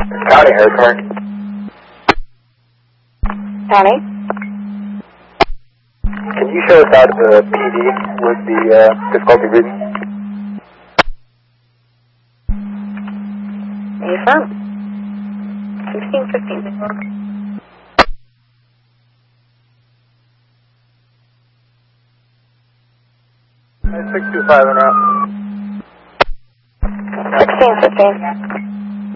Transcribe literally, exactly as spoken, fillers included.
County, Harrisburg. County? Can you show us out of the P D with the uh, difficulty reading? Affirm. sixteen fifteen. six two five and out. sixteen fifteen.